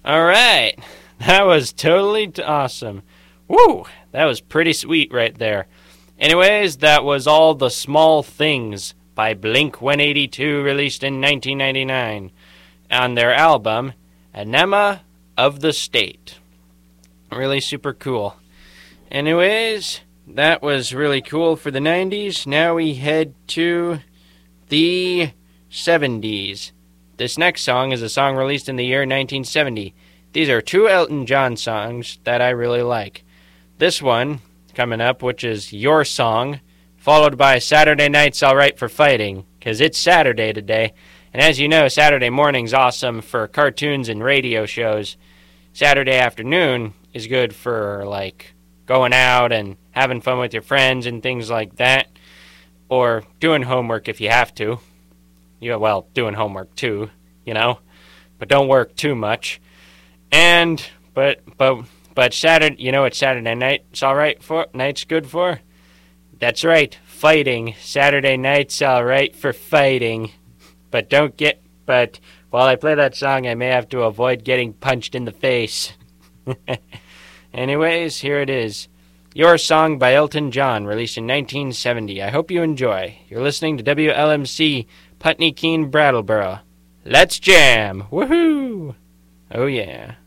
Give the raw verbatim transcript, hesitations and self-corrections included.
All right. That was totally t- awesome. Woo! That was pretty sweet right there. Anyways, that was All the Small Things by Blink one eighty-two, released in nineteen ninety-nine on their album Enema of the State. Really super cool. Anyways, that was really cool for the nineties. Now we head to the seventies. This next song is a song released in the year nineteen seventy. These are two Elton John songs that I really like. This one coming up, which is Your Song, followed by Saturday Night's Alright for Fighting, because it's Saturday today. And as you know, Saturday morning's awesome for cartoons and radio shows. Saturday afternoon is good for, like, going out and having fun with your friends and things like that. Or doing homework if you have to. Yeah, well, doing homework too, you know. But don't work too much. And, but, but, but Saturday, you know what Saturday night's alright for? Night's good for? That's right, fighting. Saturday night's alright for fighting. But don't get, but while I play that song, I may have to avoid getting punched in the face. Anyways, here it is. Your Song by Elton John, released in nineteen seventy. I hope you enjoy. You're listening to W L M C Putney Keene Brattleboro. Let's jam! Woohoo! Oh yeah.